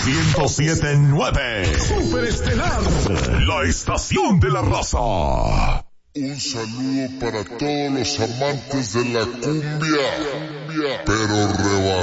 107.9 Superestelar, la estación de la raza. Un saludo para todos los amantes de la cumbia, pero